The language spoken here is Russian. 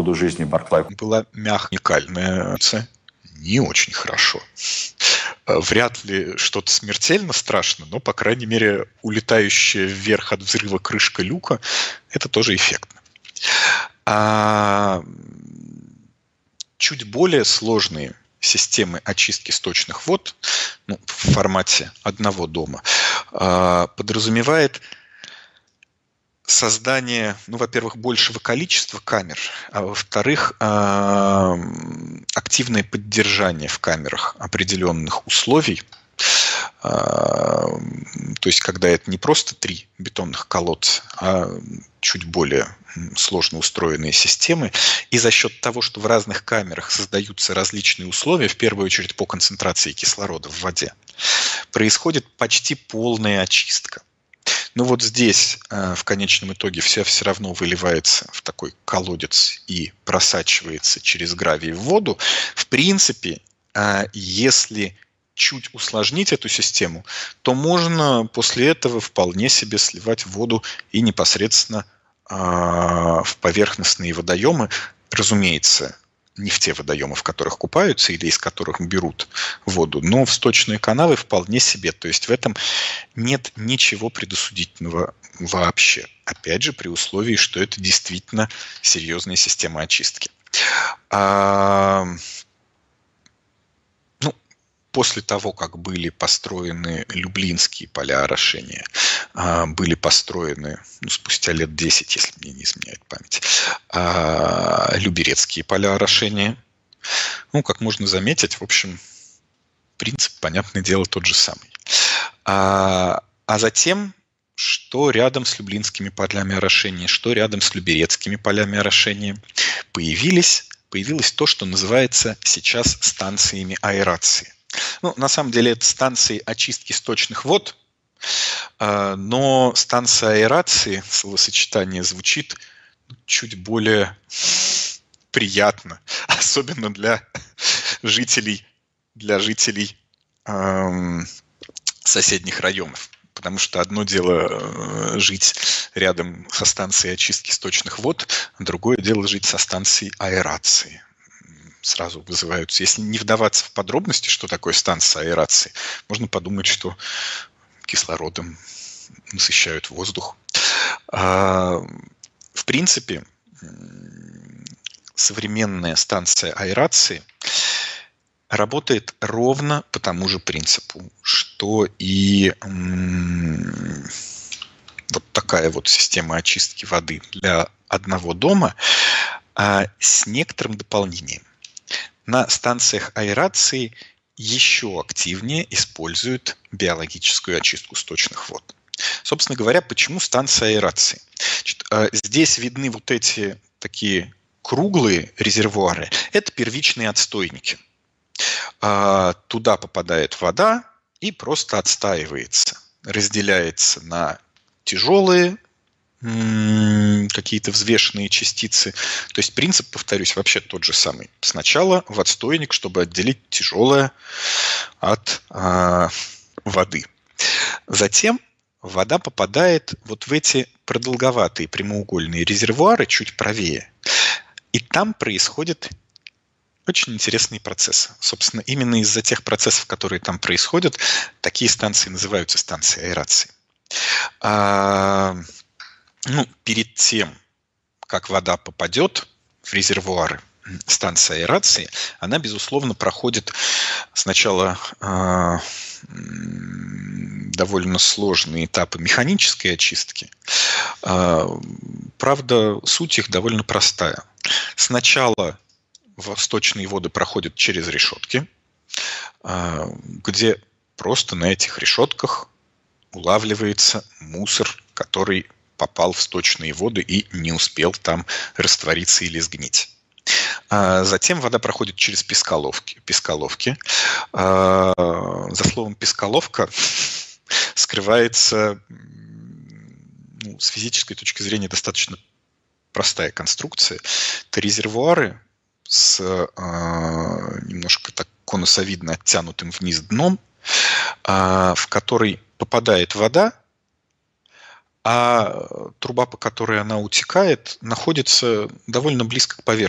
году жизни Барклай. Была мягкая, уникальная, не очень хорошо. Вряд ли что-то смертельно страшно, но, по крайней мере, улетающая вверх от взрыва крышка люка – это тоже эффектно. Чуть более сложные системы очистки сточных вод, в формате одного дома, подразумевает создание, во-первых, большего количества камер, а во-вторых, активное поддержание в камерах определенных условий. То есть, когда это не просто 3 бетонных колодца, а чуть более сложно устроенные системы. И за счет того, что в разных камерах создаются различные условия, в первую очередь по концентрации кислорода в воде, происходит почти полная очистка. Но вот здесь в конечном итоге все равно выливается в такой колодец и просачивается через гравий в воду. В принципе, если чуть усложнить эту систему, то можно после этого вполне себе сливать воду и непосредственно в поверхностные водоемы, разумеется, не в те водоемы, в которых купаются или из которых берут воду, но в сточные канавы вполне себе. То есть в этом нет ничего предосудительного вообще. Опять же, при условии, что это действительно серьезная система очистки. После того, как были построены Люблинские поля орошения, были построены, спустя лет 10, если мне не изменяет память, Люберецкие поля орошения. Как можно заметить, в общем, принцип, понятное дело, тот же самый. А затем, что рядом с Люблинскими полями орошения, что рядом с Люберецкими полями орошения, появилось то, что называется сейчас станциями аэрации. На самом деле это станции очистки сточных вод, но станция аэрации, словосочетание звучит чуть более приятно, особенно для жителей соседних районов. Потому что одно дело жить рядом со станцией очистки сточных вод, а другое дело жить со станцией аэрации. Сразу вызываются. Если не вдаваться в подробности, что такое станция аэрации, можно подумать, что кислородом насыщают воздух. В принципе, современная станция аэрации работает ровно по тому же принципу, что и вот такая вот система очистки воды для одного дома, с некоторым дополнением. На станциях аэрации еще активнее используют биологическую очистку сточных вод. Собственно говоря, почему станция аэрации? Здесь видны вот эти такие круглые резервуары. Это первичные отстойники. Туда попадает вода и просто отстаивается. Разделяется на тяжелые какие-то взвешенные частицы. То есть принцип, повторюсь, вообще тот же самый. Сначала в отстойник, чтобы отделить тяжелое от воды. Затем вода попадает вот в эти продолговатые прямоугольные резервуары чуть правее. И там происходят очень интересные процессы. Собственно, именно из-за тех процессов, которые там происходят, такие станции называются станции аэрации. Перед тем, как вода попадет в резервуары станции аэрации, она, безусловно, проходит сначала довольно сложные этапы механической очистки. Правда, суть их довольно простая. Сначала сточные воды проходят через решетки, где просто на этих решетках улавливается мусор, который попал в сточные воды и не успел там раствориться или сгнить. Затем вода проходит через песколовки. За словом «песколовка» скрывается, с физической точки зрения, достаточно простая конструкция. Это резервуары с немножко так конусовидно оттянутым вниз дном, в который попадает вода, а труба, по которой она утекает, находится довольно близко к поверхности.